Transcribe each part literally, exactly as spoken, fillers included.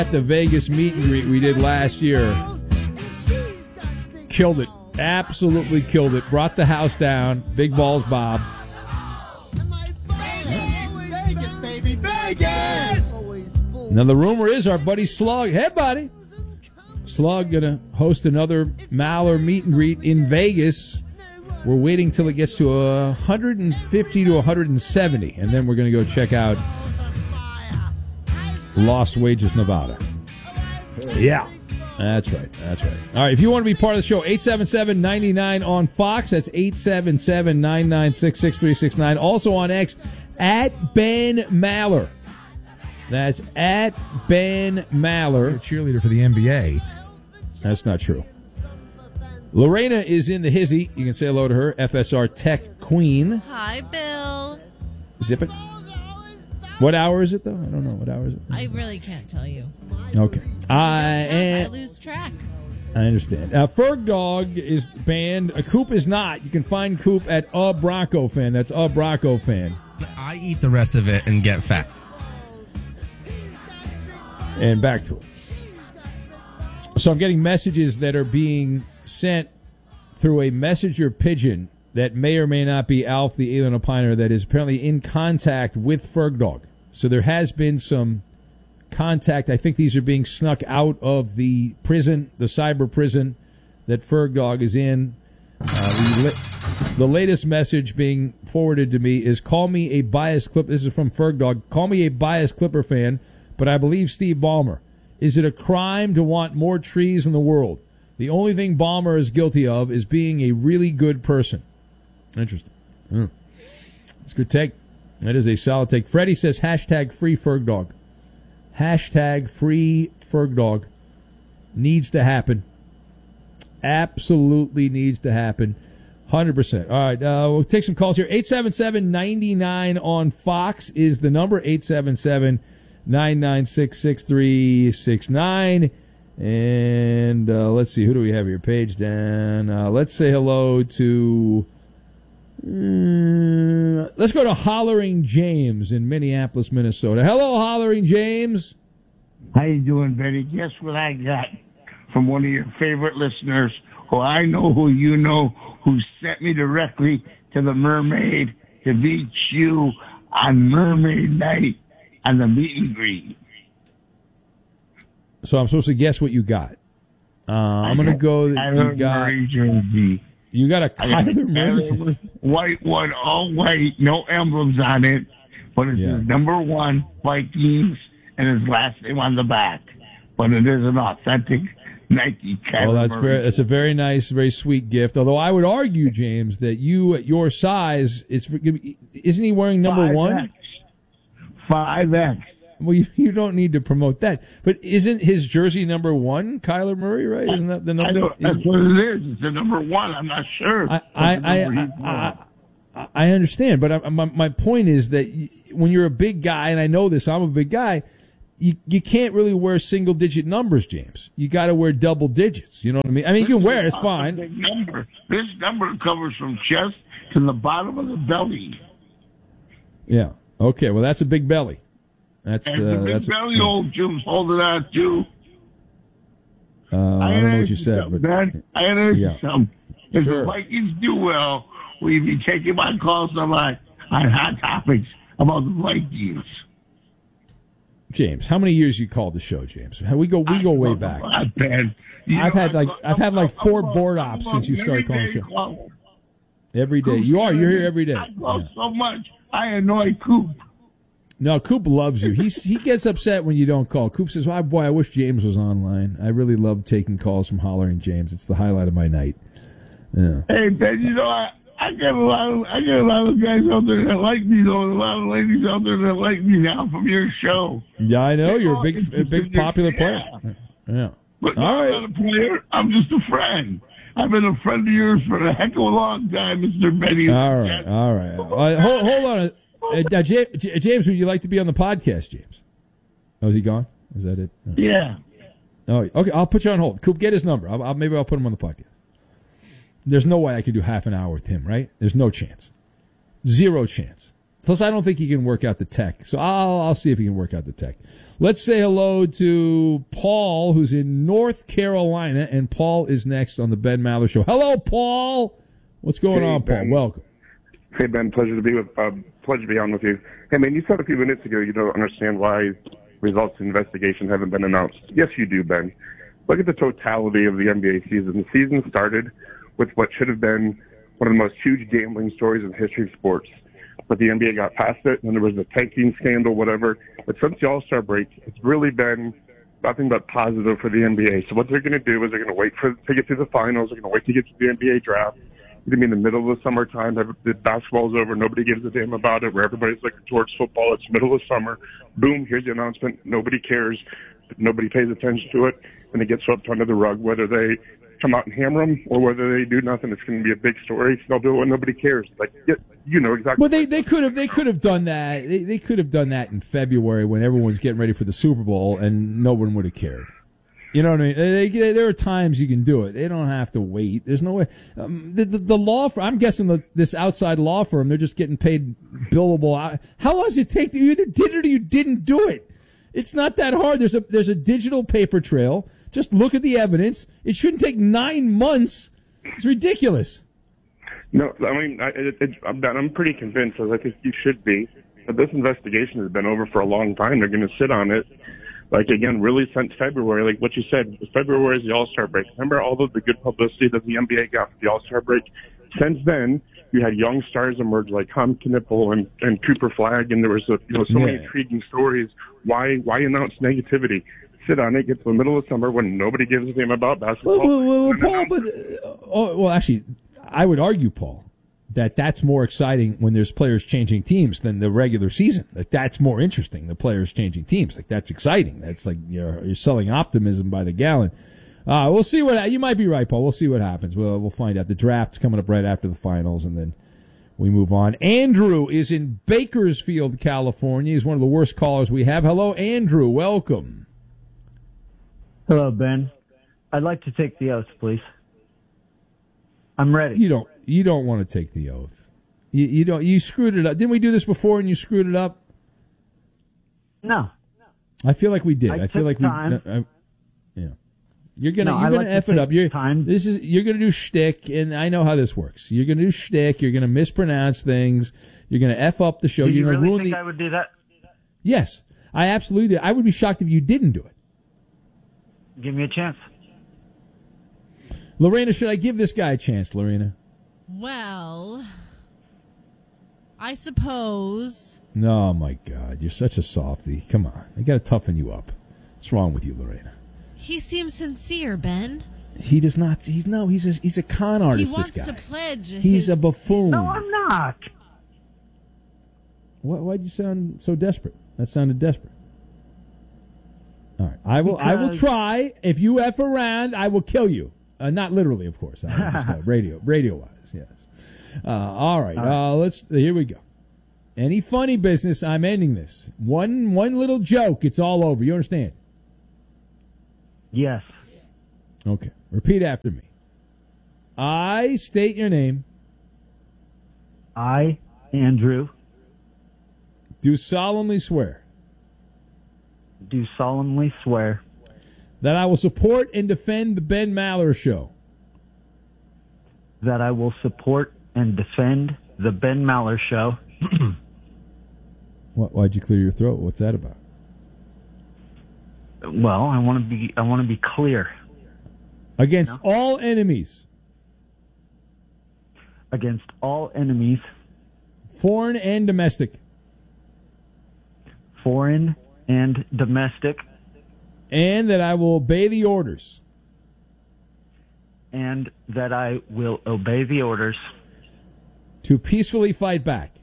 at the Vegas meet and greet we did last year. Killed it. Absolutely killed it. Brought the house down. Big balls, Bob. Vegas, baby, Vegas! Now, the rumor is our buddy Slug. Hey, buddy. Slug going to host another Maller meet and greet in Vegas. We're waiting till it gets to one hundred fifty to one hundred seventy, and then we're going to go check out Lost Wages, Nevada. Yeah, that's right. That's right. All right, if you want to be part of the show, eight seven seven, nine nine on Fox. That's eight seven seven, nine nine six, six three six nine. Also on X, at Ben Maller. That's at Ben Maller. Cheerleader for the N B A. That's not true. Lorena is in the hizzy. You can say hello to her. F S R Tech Queen. Hi, Bill. Zip it. What hour is it, though? I don't know. What hour is it? I really can't tell you. Okay. I, I lose track. I understand. Uh, Ferg Dog is banned. A Coop is not. You can find Coop at A Bronco Fan. That's A Bronco Fan. I eat the rest of it and get fat. And back to it. So I'm getting messages that are being sent through a messenger pigeon that may or may not be Alf the Alien Opiner that is apparently in contact with Ferg Dog. So there has been some contact. I think these are being snuck out of the prison, the cyber prison that Ferg Dog is in. Uh, the, li- the latest message being forwarded to me is, call me a biased Clipper. This is from Ferg Dog. Call me a biased Clipper fan, but I believe Steve Ballmer. Is it a crime to want more trees in the world? The only thing Ballmer is guilty of is being a really good person. Interesting. Mm. That's a good take. That is a solid take. Freddie says hashtag free Ferg Dog. Hashtag free Ferg Dog. Needs to happen. Absolutely needs to happen. one hundred percent. All right, uh, we'll take some calls here. eight seven seven, nine nine on Fox is the number. eight seven seven, nine nine six, six three six nine. And uh, let's see, who do we have here? Page down. Uh, let's say hello to... Uh, let's go to Hollering James in Minneapolis, Minnesota. Hello, Hollering James. How you doing, Betty? Guess what I got from one of your favorite listeners, who I know, who you know, who sent me directly to the Mermaid to meet you on Mermaid Night on the meet and greet. So I'm supposed to guess what you got. Uh, I'm going to go. You got, you got a Kyler Murray. White one, all white, no emblems on it, but it's Yeah. his number one, Vikings, and his last name on the back. But it is an authentic Nike Kyler Well, that's Murray. very, that's a very nice, very sweet gift. Although I would argue, James, that you at your size, it's isn't he wearing number five one? X. five X. Well, you, you don't need to promote that. But isn't his jersey number one, Kyler Murray, right? Isn't that the I number? know, that's what it is. It's the number one. I'm not sure. I I I, I, I, I understand, but I, my my point is that when you're a big guy, and I know this, I'm a big guy, you you can't really wear single digit numbers, James. You got to wear double digits. You know what I mean? I mean, you can wear it; it's fine. Big number. This number covers from chest to the bottom of the belly. Yeah. Okay. Well, that's a big belly. That's And uh, the big that's. belly old Jim's holding on too. Uh, I don't know what you said, but man, I understand yeah. something. If Sure. the Vikings do well, will you be taking my calls on my on hot topics about the Vikings? James, how many years you called the show, James? We go we go way back. I've had, I've had like I've had like four board ops since you started calling the show. Every day. You are. You're here every day. I call Yeah. so much. I annoy Coop. No, Coop loves you. He's he gets upset when you don't call. Coop says, "Oh boy, I wish James was online. I really love taking calls from Hollering James. It's the highlight of my night." Yeah. Hey Ben, you know I I get a lot of I get a lot of guys out there that like me though, and a lot of ladies out there that like me now from your show. Yeah, I know you're a big a big popular player. Yeah. But All I'm right. not a player. I'm just a friend. I've been a friend of yours for a heck of a long time, Mister Benny. All right. All right. Uh, hold, hold on. A, uh, uh, James, James, would you like to be on the podcast, James? Oh, is he gone? Is that it? No. Yeah. Oh, okay. I'll put you on hold. Coop, get his number. I'll, I'll, maybe I'll put him on the podcast. There's no way I could do half an hour with him, right? There's no chance. Zero chance. Plus, I don't think he can work out the tech. So I'll I'll see if he can work out the tech. Let's say hello to Paul, who's in North Carolina, and Paul is next on the Ben Maller Show. Hello, Paul. What's going Hey, on, Paul? Ben. Welcome. Hey, Ben, pleasure to be with, uh, pleasure to be on with you. Hey, man, you said a few minutes ago you don't understand why results of the investigation haven't been announced. Yes, you do, Ben. Look at the totality of the N B A season. The season started with what should have been one of the most huge gambling stories in the history of sports. But the N B A got past it, and there was a tanking scandal, whatever. But since the All-Star break, it's really been nothing but positive for the N B A. So what they're going to do is they're going to wait for to get through the finals. They're going to wait to get to the N B A draft. It's going to be in the middle of the summertime. The basketball's over. Nobody gives a damn about it. Where everybody's looking towards football. It's middle of summer. Boom, here's the announcement. Nobody cares. Nobody pays attention to it. And it gets swept under the rug. Whether they come out and hammer them or whether they do nothing, it's going to be a big story. They'll do it when nobody cares. Like, you know exactly. Well, they, they could have they could have done that. They, they could have done that in February when everyone's getting ready for the Super Bowl, and no one would have cared. You know what I mean? They, they, there are times you can do it. They don't have to wait. There's no way. Um, the, the, the law firm, I'm guessing the, this outside law firm, they're just getting paid billable. How long does it take? To, you either did it or you didn't do it. It's not that hard. There's a there's a digital paper trail. Just look at the evidence. It shouldn't take nine months. It's ridiculous. No, I mean, I, it, it, I'm, I'm pretty convinced, as I think you should be, that this investigation has been over for a long time. They're going to sit on it. Like, again, really since February, like what you said, February is the All-Star break. Remember all of the good publicity that the N B A got for the All-Star break? Since then, you had young stars emerge like Tom Knippel and, and Cooper Flagg, and there was a, you know so yeah. many intriguing stories. Why why announce negativity? Sit on it, get to the middle of summer when nobody gives a damn about basketball. Well, well, well Paul, but uh, oh, well, actually, I would argue, Paul, that that's more exciting when there's players changing teams than the regular season. Like that's more interesting. The players changing teams, like that's exciting. That's like you're you're selling optimism by the gallon. Uh, we'll see what you might be right, Paul. We'll see what happens. We'll we'll find out. The draft's coming up right after the finals, and then we move on. Andrew is in Bakersfield, California. He's one of the worst callers we have. Hello, Andrew. Welcome. Hello, Ben. I'd like to take the oath, please. I'm ready. You don't. You don't want to take the oath. You, you don't. You screwed it up. Didn't we do this before and you screwed it up? No. I feel like we did. I I, feel like time. we. Uh, uh, yeah. You're gonna. No, you're I gonna like to f it take up. You're. time. This is. You're gonna do shtick, and I know how this works. You're gonna do shtick. You're gonna mispronounce things. You're gonna f up the show. Do you you're gonna really ruin think the. I would do that? Yes, I absolutely. I would be shocked if you didn't do it. Give me a chance. Lorena, should I give this guy a chance, Lorena? Well, I suppose. No, my God, you're such a softie. Come on, I got to toughen you up. What's wrong with you, Lorena? He seems sincere, Ben. He does not. He's no. He's a, he's a con artist. He wants this guy. to pledge. He's his, a buffoon. No, I'm not. Why, why'd you sound so desperate? That sounded desperate. All right, I will. I will Because- try. If you f around, I will kill you. Uh, not literally, of course. I just, uh, radio, radio wise, yes. Uh, all right. Uh, let's. Here we go. Any funny business? I'm ending this. One one little joke. It's all over. You understand? Yes. Okay. Repeat after me. I state your name. I, Andrew, Do solemnly swear do solemnly swear that I will support and defend the Ben Maller Show. that I will support and defend the Ben Maller Show. What, why'd you clear your throat? What's that about? Well, I want to be I want to be clear Against all enemies, against all enemies, foreign and domestic, foreign and domestic, and that I will obey the orders and that I will obey the orders to peacefully fight back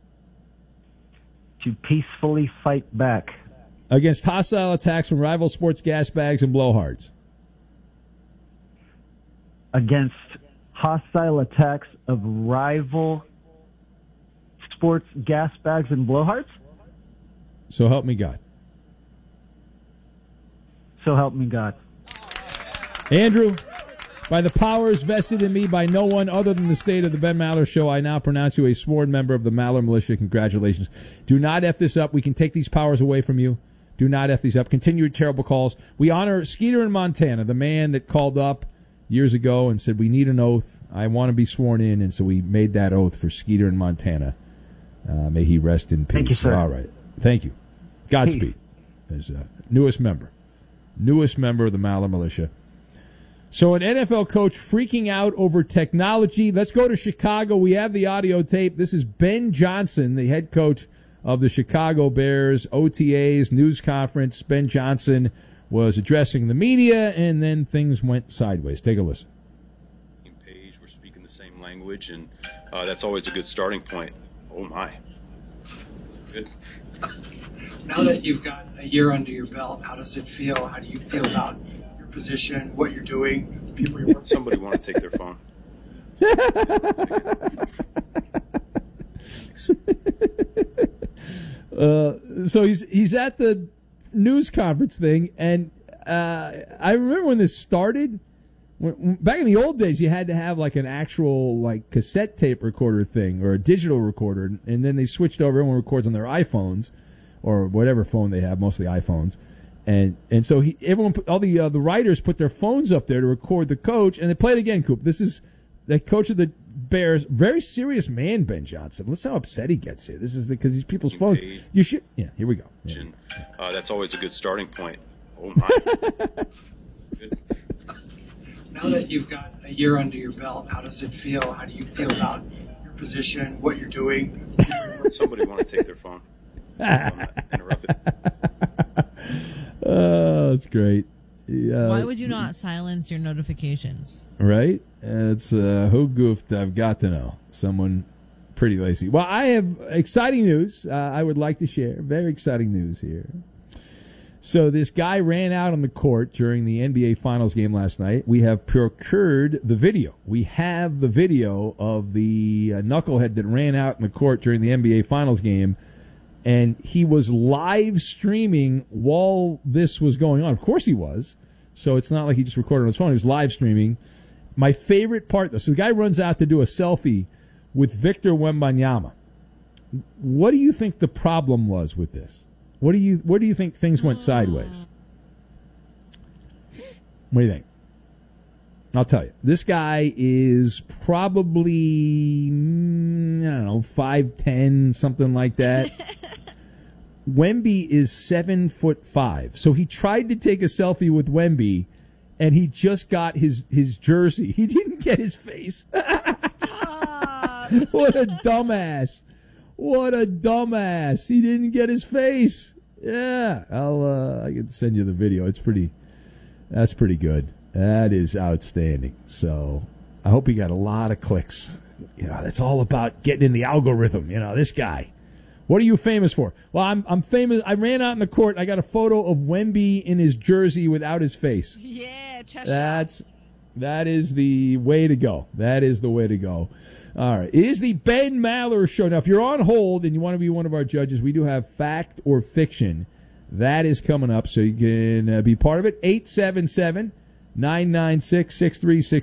to peacefully fight back against hostile attacks from rival sports gas bags and blowhards, against hostile attacks of rival sports gas bags and blowhards. so help me God. So help me God. Andrew, By the powers vested in me by no one other than the state of the Ben Maller Show, I now pronounce you a sworn member of the Maller Militia. Congratulations. Do not F this up. We can take these powers away from you. Do not F these up. Continue your terrible calls. We honor Skeeter in Montana, the man that called up years ago and said, we need an oath. I want to be sworn in, and so we made that oath for Skeeter in Montana. Uh, may he rest in peace. Thank you, sir. All right. Thank you. Godspeed. As uh, newest member. Newest member of the Maller Militia. So an N F L coach freaking out over technology. Let's go to Chicago. We have the audio tape. This is Ben Johnson, the head coach of the Chicago Bears, O T As, news conference. Ben Johnson was addressing the media, and then things went sideways. Take a listen. Page, we're speaking the same language, and uh, that's always a good starting point. Oh, my. Good. Now that you've got a year under your belt, how does it feel? How do you feel about your position, what you're doing, the people you're working? Somebody want to take their phone? uh, so he's he's at the news conference thing, and uh, I remember when this started. When, back in the old days, you had to have like an actual like cassette tape recorder thing or a digital recorder, and then they switched over. Everyone records on their iPhones or whatever phone they have, mostly iPhones. And and so he, everyone, put, all the uh, the writers put their phones up there to record the coach, and they play it again. Coop, this is the coach of the Bears, very serious man, Ben Johnson. Listen how upset he gets here. This is because these people's phones. You should, yeah. Here we go. Yeah. Uh, that's always a good starting point. Oh my! Good. Now that you've got a year under your belt, how does it feel? How do you feel about your position, what you're doing? Somebody want to take their phone? um, interrupted. Oh, that's great. Yeah. Why would you not silence your notifications? Right? It's uh, who goofed? I've got to know. Someone pretty lazy. Well, I have exciting news uh, I would like to share. Very exciting news here. So this guy ran out on the court during the N B A Finals game last night. We have procured the video. We have the video of the uh, knucklehead that ran out in the court during the N B A Finals game. And he was live streaming while this was going on. Of course he was. So it's not like he just recorded on his phone. He was live streaming. My favorite part, though, so the guy runs out to do a selfie with Victor Wembanyama. What do you think the problem was with this? What do you Where do you think things went sideways? What do you think? I'll tell you. This guy is probably, mm, I don't know, five ten, something like that. Wemby is seven foot five. So he tried to take a selfie with Wemby, and he just got his, his jersey. He didn't get his face. What a dumbass. What a dumbass. He didn't get his face. Yeah. I'll, uh, I can send you the video. It's pretty, that's pretty good. That is outstanding. So I hope he got a lot of clicks. You know, that's all about getting in the algorithm. You know, this guy. What are you famous for? Well, I'm I'm famous. I ran out in the court. I got a photo of Wemby in his jersey without his face. Yeah, chest That's shot. that is the way to go. That is the way to go. All right. It is the Ben Maller Show. Now, if you're on hold and you want to be one of our judges, we do have fact or fiction. That is coming up, so you can uh, be part of it. eight seven seven, nine nine six, six three six